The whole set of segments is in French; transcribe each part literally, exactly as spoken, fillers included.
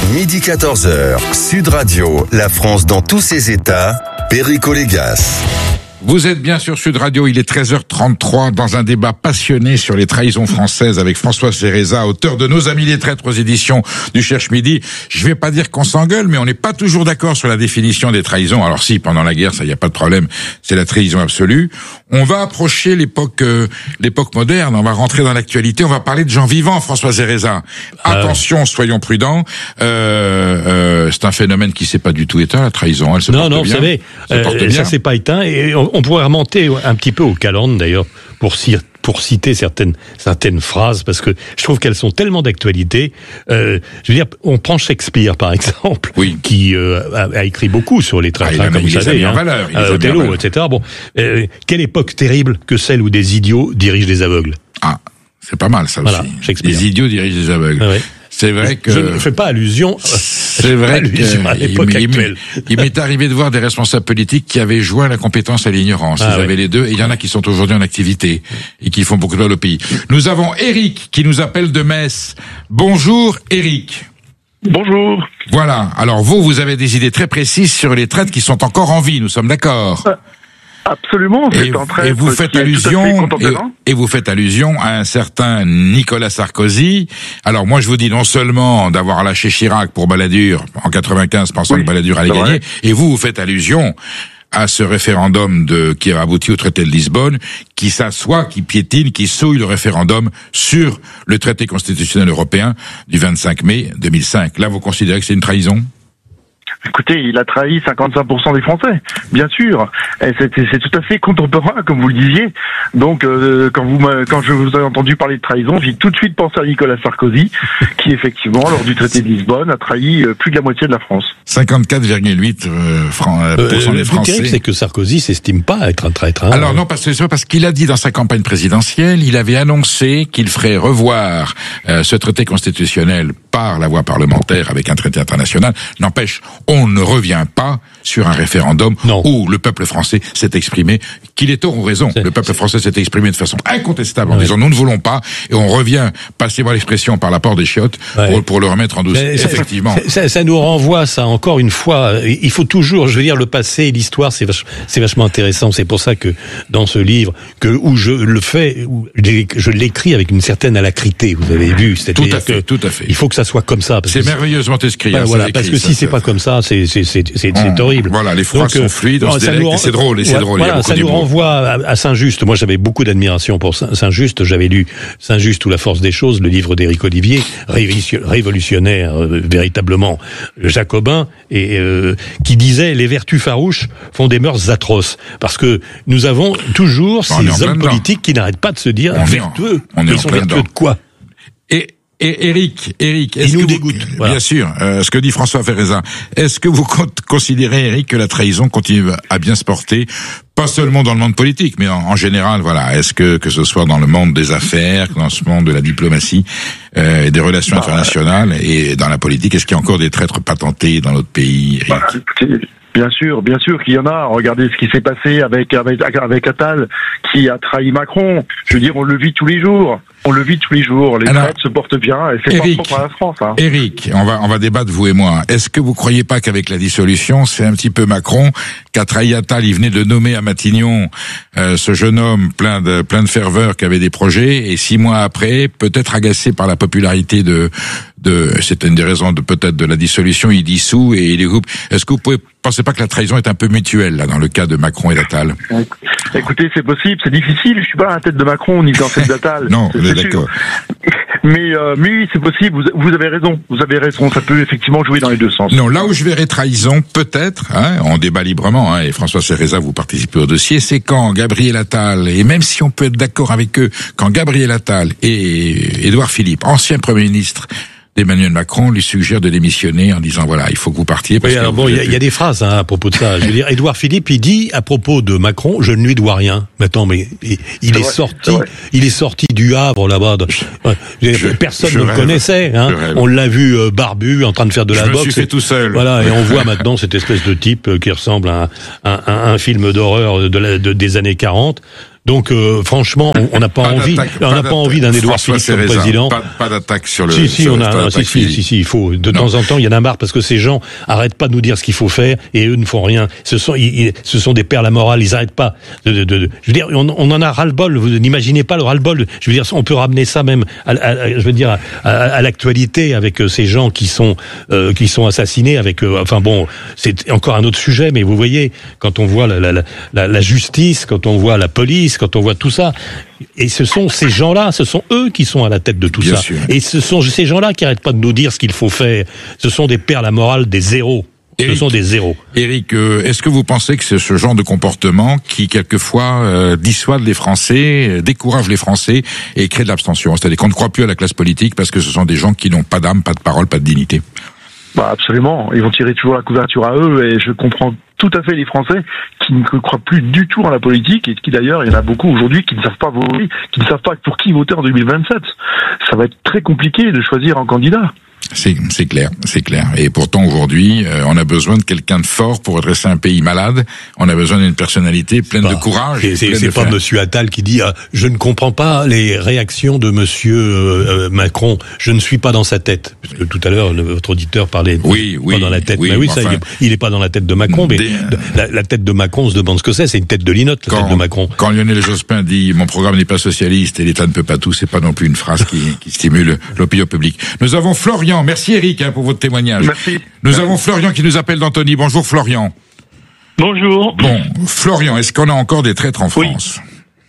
midi quatorze heures, Sud Radio, la France dans tous ses états, Perico Légas. Vous êtes bien sur Sud Radio, il est treize heures trente-trois dans un débat passionné sur les trahisons françaises avec François Cereza, auteur de Nos amis les traîtres aux éditions du Cherche Midi. Je vais pas dire qu'on s'engueule, mais on n'est pas toujours d'accord sur la définition des trahisons. Alors si, pendant la guerre, ça y a pas de problème, c'est la trahison absolue. On va approcher l'époque euh, l'époque moderne, on va rentrer dans l'actualité, on va parler de gens vivants, François Cereza. Attention, soyons prudents. Euh, euh, c'est un phénomène qui s'est pas du tout éteint, la trahison. Elle se non, porte non, bien. vous savez, euh, ça s'est pas éteint. Et on, on pourrait remonter un petit peu au Calandre, d'ailleurs, pour citer pour citer certaines certaines phrases, parce que je trouve qu'elles sont tellement d'actualité. Euh, je veux dire, on prend Shakespeare, par exemple, oui. qui euh, a, a écrit beaucoup sur les traîtres, ah, comme vous savez, hein, valeur, euh, Othello, et cetera. Bon, euh, quelle époque terrible que celle où des idiots dirigent les aveugles. Ah, c'est pas mal ça voilà, aussi. Shakespeare. Les idiots dirigent les aveugles. Ah, ouais. C'est vrai que... Je ne fais pas allusion, c'est vrai allusion que à l'époque il, actuelle. Il, il m'est arrivé de voir des responsables politiques qui avaient joint la compétence à l'ignorance. Ah, Ils ouais. avaient les deux, et il y en a qui sont aujourd'hui en activité et qui font beaucoup de mal au pays. Nous avons Eric qui nous appelle de Metz. Bonjour Eric. Bonjour. Voilà. Alors vous, vous avez des idées très précises sur les traîtres qui sont encore en vie. Nous sommes d'accord. Euh, Absolument, c'est Et, un traître et vous faites qui est tout à fait allusion contemporain. et, et vous faites allusion à un certain Nicolas Sarkozy. Alors moi je vous dis non seulement d'avoir lâché Chirac pour Balladur en quatre-vingt-quinze pensant Oui, que Balladur allait c'est gagner, vrai. et vous vous faites allusion à ce référendum de qui a abouti au traité de Lisbonne, qui s'assoit, qui piétine, qui souille le référendum sur le traité constitutionnel européen du vingt-cinq mai deux mille cinq. Là vous considérez que c'est une trahison ? Écoutez, il a trahi cinquante-cinq pour cent des Français, bien sûr. Et c'est, c'est tout à fait contemporain, comme vous le disiez. Donc, euh, quand vous m'a- quand je vous ai entendu parler de trahison, j'ai tout de suite pensé à Nicolas Sarkozy, qui effectivement, lors du traité de Lisbonne, a trahi euh, plus de la moitié de la France. cinquante-quatre virgule huit euh, francs, euh, pour cent Euh, des le plus Français. terrible, c'est que Sarkozy s'estime pas être un traître. Hein. Alors non, parce que c'est pas parce qu'il a dit dans sa campagne présidentielle, il avait annoncé qu'il ferait revoir euh, ce traité constitutionnel par la voie parlementaire avec un traité international. N'empêche, on ne revient pas sur un référendum Non. où le peuple français s'est exprimé, qu'il ait tort ou raison. C'est, le peuple c'est... français s'est exprimé de façon incontestable en ouais. disant nous ne voulons pas, et on revient, passez-moi l'expression, par la porte des chiottes Ouais. pour, pour le remettre en douce. Ça, Effectivement. Ça, ça, ça nous renvoie, ça, encore une fois. Il faut toujours, je veux dire, le passé et l'histoire, c'est, vach, c'est vachement intéressant. C'est pour ça que dans ce livre, que où je le fais, où je l'écris avec une certaine alacrité. Vous avez vu, c'est-à-dire Tout à fait, que tout à fait. il faut que ça soit comme ça. Parce C'est que merveilleusement écrit. Ben hein, voilà, c'est parce écrit, que ça, si c'est ça. pas comme ça, c'est c'est c'est c'est, c'est horrible. Voilà, les phrases Donc, sont fluides, on non, se ça délecte, nous et c'est drôle, et c'est ouais, drôle. Il y a voilà, beaucoup ça nous d'humour. renvoie à, à Saint-Just. Moi, j'avais beaucoup d'admiration pour Saint- Saint-Just. J'avais lu Saint-Just ou la force des choses, le livre d'Éric Olivier, révolution- révolutionnaire, euh, véritablement jacobin, et euh, qui disait les vertus farouches font des mœurs atroces, parce que nous avons toujours On est en ces plein hommes dedans. politiques qui n'arrêtent pas de se dire On est en- vertueux. on est Ils en sont plein vertueux dedans. de quoi? Et, et Eric, Eric, est-ce Il nous que dégoûte, vous, voilà. bien sûr, euh, ce que dit François Cereza, est-ce que vous con- considérez, Eric, que la trahison continue à bien se porter, pas seulement dans le monde politique, mais en, en général, voilà, est-ce que que ce soit dans le monde des affaires, dans ce monde de la diplomatie euh, et des relations Bah, internationales et dans la politique, est-ce qu'il y a encore des traîtres patentés dans notre pays, Eric? Bah, écoutez, bien sûr, bien sûr qu'il y en a. Regardez ce qui s'est passé avec, avec, avec Attal, qui a trahi Macron. Je veux dire, on le vit tous les jours. On le vit tous les jours. Les Alors, traîtres se portent bien, et c'est Eric, pas propre à la France, hein. Eric, on va on va débattre vous et moi. Est-ce que vous croyez pas qu'avec la dissolution, c'est un petit peu Macron qu'a trahi Attal? Il venait de nommer à Matignon euh, ce jeune homme plein de plein de ferveur qui avait des projets, et six mois après, peut-être agacé par la popularité de de c'était une des raisons de peut-être de la dissolution, il dissout et il découpe. Est-ce que vous pouvez pensez pas que la trahison est un peu mutuelle là dans le cas de Macron et d'Attal? Écoutez, c'est possible, c'est difficile. Je suis pas à la tête de Macron ni dans celle d'Attal. Non, c'est, on est c'est d'accord. sûr. Mais, euh, mais oui, c'est possible. Vous, vous avez raison. Vous avez raison. Ça peut effectivement jouer dans les deux sens. Non, là où je verrais trahison, peut-être, hein, on débat librement, hein, et François Cereza, vous participez au dossier, c'est quand Gabriel Attal, et même si on peut être d'accord avec eux, quand Gabriel Attal et Édouard Philippe, ancien Premier ministre d'Emmanuel Macron, lui suggère de démissionner en disant voilà, il faut que vous partiez. Parce Oui, alors que bon, vous il y, a- êtes- il y a des phrases hein, à propos de ça. Je veux dire, Édouard Philippe, il dit à propos de Macron, je ne lui dois rien. Mais attends, mais il, il est, vrai, sorti, c'est vrai. il est sorti du Havre là-bas. De, ouais, je- personne je ne le rêve. connaissait. Hein. Je rêve. On l'a vu euh, barbu, en train de faire de Je la me boxe. suis fait tout seul. Voilà, et on voit maintenant cette espèce de type euh, qui ressemble à un, à un- à un film d'horreur de la, de, des années quarante. Donc euh, franchement, on n'a pas, pas envie, on n'a pas envie d'un Édouard Philippe comme président. Pas, pas d'attaque sur le. Si si, sur on le, a, non, si, si, si si, il faut. De non. temps en temps, il y en a marre parce que ces gens arrêtent pas de nous dire ce qu'il faut faire et eux ne font rien. Ce sont, ils, ce sont des perles à morale. Ils arrêtent pas. De, de, de, de je veux dire, on, on en a ras-le-bol. Vous n'imaginez pas le ras-le-bol. Je veux dire, on peut ramener ça même, à, à, à, je veux dire, à, à, à l'actualité avec ces gens qui sont euh, qui sont assassinés. Avec, euh, enfin bon, c'est encore un autre sujet. Mais vous voyez, quand on voit la, la, la, la justice, quand on voit la police, quand on voit tout ça. Et ce sont ces gens-là, ce sont eux qui sont à la tête de tout Bien ça. sûr. Et ce sont ces gens-là qui arrêtent pas de nous dire ce qu'il faut faire. Ce sont des perles à morale, des zéros. Éric, ce sont des zéros. Éric, euh, est-ce que vous pensez que c'est ce genre de comportement qui, quelquefois, euh, dissuade les Français, euh, décourage les Français et crée de l'abstention? C'est-à-dire qu'on ne croit plus à la classe politique parce que ce sont des gens qui n'ont pas d'âme, pas de parole, pas de dignité. Bah absolument, ils vont tirer toujours la couverture à eux et je comprends tout à fait les Français qui ne croient plus du tout en la politique et qui d'ailleurs, il y en a beaucoup aujourd'hui qui ne savent pas voter, qui ne savent pas pour qui voter en deux mille vingt-sept. Ça va être très compliqué de choisir un candidat. C'est, c'est clair, c'est clair. Et pourtant aujourd'hui, euh, on a besoin de quelqu'un de fort pour redresser un pays malade. On a besoin d'une personnalité pleine bah, de courage. C'est, c'est, c'est pas faire. Monsieur Attal qui dit euh, je ne comprends pas les réactions de Monsieur euh, Macron. Je ne suis pas dans sa tête. Parce que tout à l'heure, le, votre auditeur parlait. Oui, de, oui, pas dans la tête. Oui, mais oui, enfin, ça, il, est, il est pas dans la tête de Macron. Mais des, de, la, la tête de Macron, on se demande ce que c'est. C'est une tête de linotte, la quand, tête de Macron. Quand Lionel Jospin dit mon programme n'est pas socialiste et l'État ne peut pas tout, c'est pas non plus une phrase qui, qui stimule l'opinion publique. Nous avons Florian. Merci Éric hein, pour votre témoignage. Merci. Nous Merci. avons Florian qui nous appelle d'Antony. Bonjour Florian. Bonjour. Bon, Florian, est-ce qu'on a encore des traîtres en France ? Oui.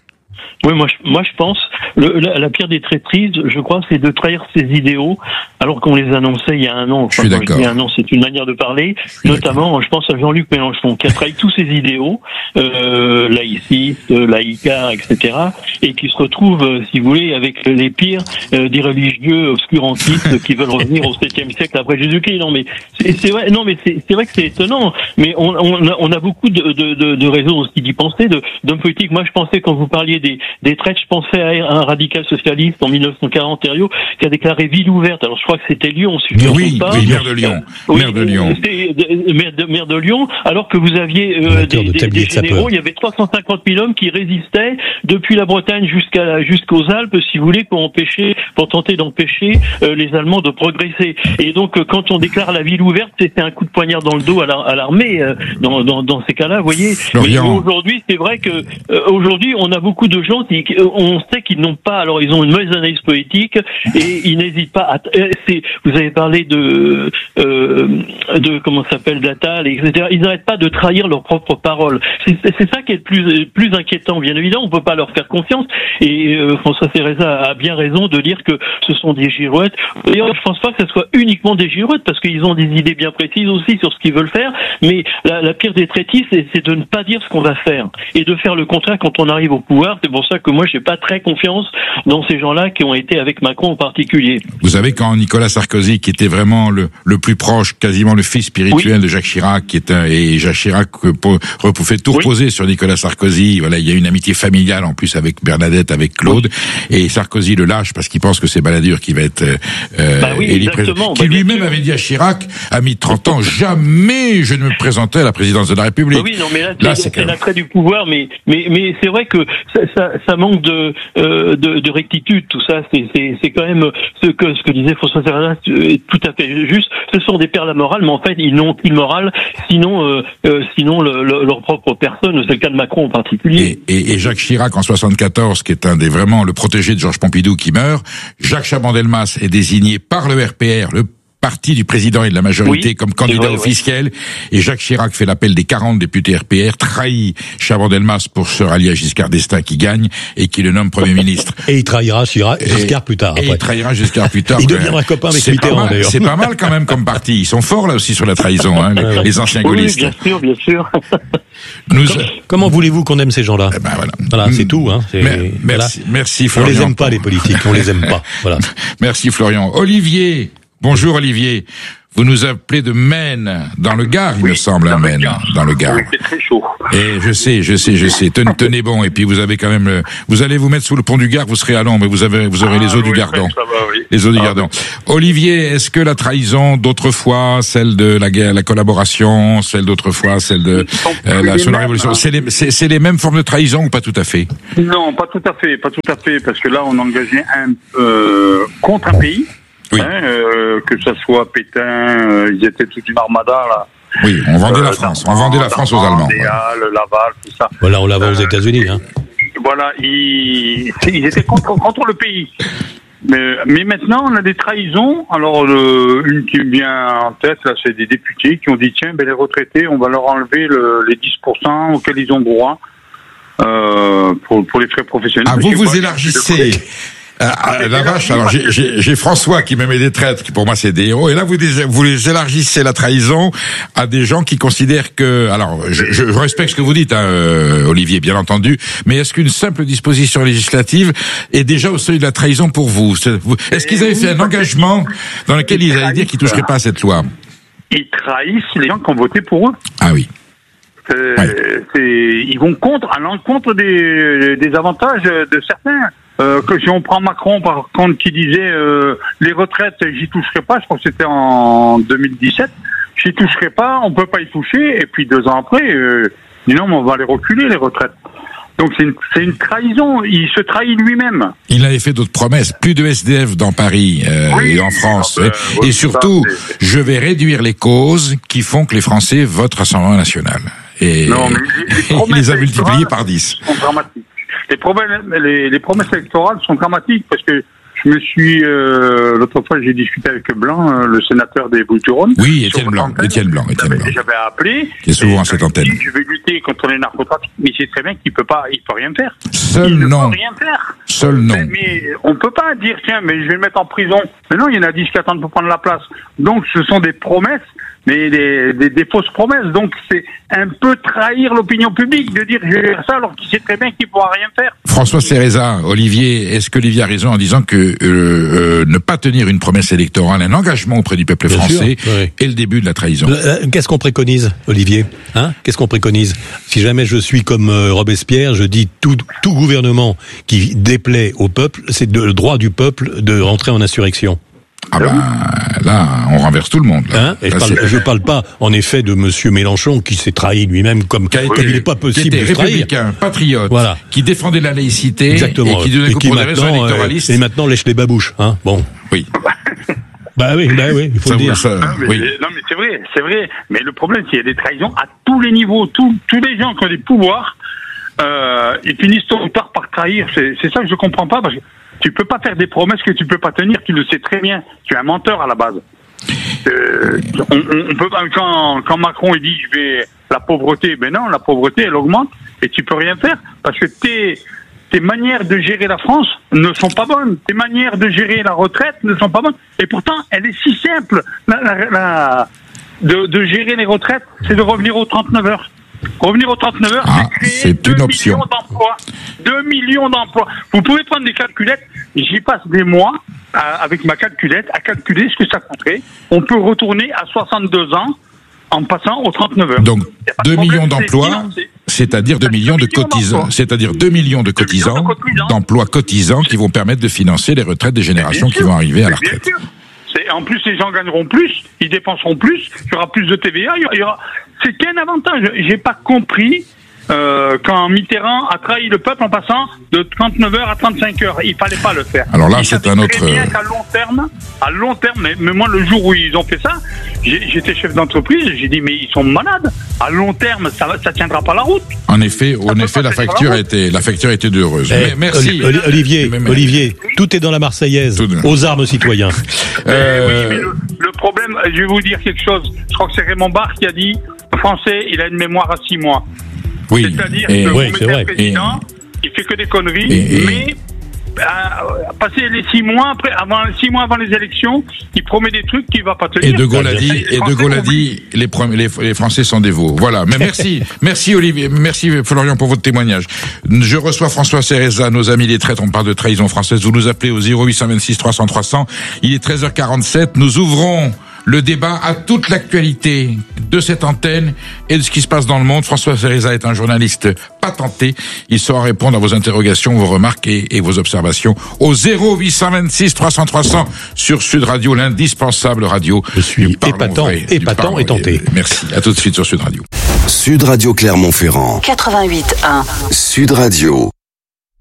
Oui, moi, je, moi, je pense, le, la, la pire des traîtrises, je crois, c'est de trahir ses idéaux, alors qu'on les annonçait il y a un an. Enfin, je suis d'accord. Il y a un an, c'est une manière de parler. Notamment, d'accord. Je pense à Jean-Luc Mélenchon, qui a trahi tous ses idéaux, euh, laïcistes, laïcards, et cetera, et qui se retrouve, euh, si vous voulez, avec les pires euh, des religieux obscurantistes qui veulent revenir au septième siècle après Jésus-Christ. Non, mais c'est, c'est vrai. Non, mais c'est, c'est vrai que c'est étonnant. Mais on, on, a, on a beaucoup de, de, de, de raisons aussi d'y penser, de, d'hommes politiques. Moi, je pensais quand vous parliez des des traites, je pensais à un radical socialiste en mille neuf cent quarante, Herriot, qui a déclaré ville ouverte. Alors je crois que c'était Lyon, si je ne oui, pas. Oui, maire de Lyon. Oui, maire de Lyon. C'est, maire, de, maire de Lyon, alors que vous aviez euh, des, de des, des généraux, il y avait trois cent cinquante mille hommes qui résistaient depuis la Bretagne jusqu'à jusqu'aux Alpes, si vous voulez, pour empêcher, pour tenter d'empêcher euh, les Allemands de progresser. Et donc, euh, quand on déclare la ville ouverte, c'était un coup de poignard dans le dos à, la, à l'armée. Euh, dans, dans, dans ces cas-là, vous voyez. Mais aujourd'hui, c'est vrai que euh, aujourd'hui, on a beaucoup de gens qui, on sait qu'ils n'ont pas, alors ils ont une mauvaise analyse politique et ils n'hésitent pas à, c'est, vous avez parlé de, euh, de, comment ça s'appelle, d'Attal, et cetera. Ils n'arrêtent pas de trahir leurs propres paroles. C'est, c'est ça qui est le plus, plus inquiétant, bien évidemment. On peut pas leur faire confiance et euh, François Cereza a bien raison de dire que ce sont des girouettes. D'ailleurs, je pense pas que ce soit uniquement des girouettes parce qu'ils ont des idées bien précises aussi sur ce qu'ils veulent faire, mais la, la pire des traîtrises, c'est, c'est de ne pas dire ce qu'on va faire et de faire le contraire quand on arrive au pouvoir. C'est pour ça que moi, j'ai pas très confiance dans ces gens-là qui ont été avec Macron en particulier. Vous savez, quand Nicolas Sarkozy, qui était vraiment le, le plus proche, quasiment le fils spirituel oui. de Jacques Chirac, qui est un, et Jacques Chirac pouvait tout reposer oui. sur Nicolas Sarkozy. Voilà, il y a une amitié familiale en plus avec Bernadette, avec Claude, oui. et Sarkozy le lâche parce qu'il pense que c'est Balladur qui va être euh, bah oui, élu président. Qui bah, lui-même avait dit à Chirac, à mi trente ans, jamais je ne me présentais à la présidence de la République. Bah oui, non, mais là, là c'est, c'est l'attrait du pouvoir, mais mais mais c'est vrai que ça, ça, ça manque de Euh, de, de rectitude, tout ça, c'est, c'est, c'est quand même ce que, ce que disait François Cereza est tout à fait juste. Ce sont des perles à morale, mais en fait, ils n'ont qu'une morale, sinon, euh, euh, sinon le, le, leur propre personne. C'est le cas de Macron en particulier. Et, et, et Jacques Chirac en soixante-quatorze, qui est un des vraiment le protégé de Georges Pompidou, qui meurt. Jacques Chaban-Delmas est désigné par le R P R, le parti du président et de la majorité oui, comme candidat vrai, officiel, ouais. et Jacques Chirac fait l'appel des quarante députés R P R, trahit Chaban-Delmas pour se rallier à Giscard d'Estaing qui gagne et qui le nomme Premier ministre. Et il trahira Chirac, Giscard plus tard. Et après. il trahira Giscard plus tard. Il deviendra copain avec Mitterrand d'ailleurs. C'est pas mal quand même comme parti. Ils sont forts là aussi sur la trahison, hein, les, les anciens gaullistes. Oui, bien sûr, bien sûr. Nous, comment, comment voulez-vous qu'on aime ces gens-là ? Eh ben voilà. Voilà, c'est tout. Hein. C'est, Mais, merci, voilà. merci Florian. On les aime pas les politiques, on les aime pas. Voilà. Merci Florian. Olivier. Bonjour Olivier. Vous nous appelez de Maine, dans le Gard, il oui, me semble, à Maine, dans le Gard. C'est très chaud. Et je sais, je sais, je sais. Tenez, tenez bon. Et puis vous avez quand même, vous allez vous mettre sous le pont du Gard, vous serez à l'ombre et vous avez, vous aurez ah, les eaux oui, du Gardon. Ça va, oui. Les eaux du ah, Gardon. Oui. Olivier, est-ce que la trahison d'autrefois, celle de la guerre, la collaboration, celle d'autrefois, celle de euh, la sur la révolution, c'est les, c'est, c'est les mêmes formes de trahison ou pas tout à fait? Non, pas tout à fait, pas tout à fait, parce que là on engageait un euh, contre un pays. Oui. Hein, euh, que ce soit Pétain, euh, ils étaient toute une armada là. Oui, on vendait euh, la France, on vendait la France aux Allemands. Les Halles, ouais. Laval, tout ça. Voilà, on la vend euh, aux États-Unis. Hein. Voilà, ils, ils étaient contre, contre le pays. Mais, mais maintenant, on a des trahisons. Alors, euh, une qui me vient en tête, là, c'est des députés qui ont dit tiens, ben les retraités, on va leur enlever le, les dix pour cent auxquels ils ont droit euh, pour, pour les frais professionnels. Ah, vous vous élargissez. Ah, ah, la vache, alors j'ai, j'ai, j'ai François qui me met des traîtres, qui pour moi c'est des héros, et là vous, vous les élargissez la trahison à des gens qui considèrent que, alors je, je respecte ce que vous dites, hein, euh, Olivier, bien entendu, mais est-ce qu'une simple disposition législative est déjà au seuil de la trahison pour vous? Est-ce qu'ils avaient fait un engagement dans lequel ils allaient dire qu'ils toucheraient pas à cette loi? Ils trahissent les gens qui ont voté pour eux. Ah oui. Euh, ouais. c'est, ils vont contre, à l'encontre des, des avantages de certains. Euh, que si on prend Macron par contre qui disait euh, les retraites j'y toucherai pas, je crois que c'était en deux mille dix-sept, j'y toucherai pas, on peut pas y toucher, et puis deux ans après, euh, dit non mais on va les reculer les retraites. Donc c'est une, c'est une trahison, il se trahit lui-même. Il avait fait d'autres promesses, plus de S D F dans Paris euh, oui, et en France, euh, et, oui, et surtout ça, c'est... je vais réduire les causes qui font que les Français votent Rassemblement National. Et non, mais les, les il les a multipliées par dix. Sont dramatiques. Les promesses, les, les promesses électorales sont dramatiques parce que je me suis euh, l'autre fois j'ai discuté avec Blanc, euh, le sénateur des Bouches-du-Rhône. Oui, Étienne Blanc, Étienne Blanc, Étienne Blanc. J'avais appelé. Qui est souvent à cette antenne. Dit, je vais lutter contre les narcotrafics, mais c'est très bien qu'il peut pas, il peut rien faire. Seul il non. ne peut rien faire. Seul non. Mais, mais on peut pas dire tiens, mais je vais le mettre en prison. Mais non, il y en a dix qui attendent pour prendre la place. Donc ce sont des promesses. Mais des, des, des fausses promesses, donc c'est un peu trahir l'opinion publique de dire je vais faire ça alors qu'il sait très bien qu'il ne pourra rien faire. François Cereza, Olivier, est-ce que Olivier a raison en disant que euh, euh, ne pas tenir une promesse électorale, un engagement auprès du peuple bien français, sûr, oui. est le début de la trahison? Qu'est-ce qu'on préconise, Olivier? Hein? Qu'est-ce qu'on préconise? Si jamais je suis comme euh, Robespierre, je dis tout, tout gouvernement qui déplaît au peuple, c'est le droit du peuple de rentrer en insurrection. Ah ben là, on renverse tout le monde. Là. Hein et là, je, parle, je parle pas, en effet, de Monsieur Mélenchon qui s'est trahi lui-même, comme, comme il n'est pas possible qui était de se républicain, patriote, voilà. Qui défendait la laïcité, exactement. Et qui donnait pour des raisons électoralistes. Euh, et maintenant lèche les babouches, hein. Bon. Oui. Bah oui, bah oui, il faut ça le dire. Ça, ah, mais oui. Non mais c'est vrai, c'est vrai. Mais le problème, c'est qu'il y a des trahisons à tous les niveaux, tous, tous les gens qui ont des pouvoirs, euh, ils finissent tôt ou tard par trahir. C'est, c'est ça que je comprends pas parce que. Tu peux pas faire des promesses que tu peux pas tenir, tu le sais très bien. Tu es un menteur à la base. Euh, on, on peut quand, quand Macron il dit je vais la pauvreté, ben non, la pauvreté elle augmente et tu peux rien faire parce que tes tes manières de gérer la France ne sont pas bonnes. Tes manières de gérer la retraite ne sont pas bonnes. Et pourtant, elle est si simple. La, la, la, de, de gérer les retraites, c'est de revenir aux trente-neuf heures. Revenir aux trente-neuf heures, ah, c'est créer c'est deux une option. millions d'emplois. deux millions d'emplois. Vous pouvez prendre des calculettes. J'y passe des mois à, avec ma calculette à calculer ce que ça coûterait. On peut retourner à soixante-deux ans en passant aux trente-neuf heures. Donc deux millions d'emplois, c'est-à-dire deux millions de cotisants, c'est-à-dire deux millions de cotisants, d'emplois cotisants qui vont permettre de financer les retraites des générations qui vont arriver à la retraite. C'est, en plus, les gens gagneront plus, ils dépenseront plus, il y aura plus de T V A, il y aura... C'est qu'un avantage. J'ai pas compris euh, quand Mitterrand a trahi le peuple en passant de trente-neuf heures à trente-cinq heures. Il fallait pas le faire. Alors là, il c'est un autre. Très bien qu'à long terme, à long terme, mais, mais moi le jour où ils ont fait ça, j'ai, j'étais chef d'entreprise, j'ai dit mais ils sont malades. À long terme, ça ça tiendra pas la route. En effet, en effet, la facture était la facture était heureuse. Eh, merci, Oli- Olivier. Mais, mais, Olivier, oui. Tout est dans la Marseillaise. Aux armes, citoyens. Euh... Oui, mais le, le problème, je vais vous dire quelque chose. Je crois que c'est Raymond Barre qui a dit. Le Français, il a une mémoire à six mois. Oui. C'est-à-dire et, que oui, vous mettez un président, et, il fait que des conneries, et, mais euh, passer les six mois après, avant six mois avant les élections, il promet des trucs qu'il va pas tenir. Et De Gaulle a dit, et De Gaulle a dit, les, les, les Français sont des veaux. Voilà. Mais merci, merci Olivier, merci Florian pour votre témoignage. Je reçois François Cereza, nos amis les traites, on parle de trahison française. Vous nous appelez au zéro huit cent vingt-six trois cents trois cents. Il est treize heures quarante-sept. Nous ouvrons Le débat a toute l'actualité de cette antenne et de ce qui se passe dans le monde. François Cereza est un journaliste patenté. Il saura répondre à vos interrogations, vos remarques et, et vos observations au zéro huit cent vingt-six trois cents trois cents sur Sud Radio, l'indispensable radio. Je suis épatant, épatant et tenté. Merci. À tout de suite sur Sud Radio. Sud Radio Clermont-Ferrand. quatre-vingt-huit un. Sud Radio.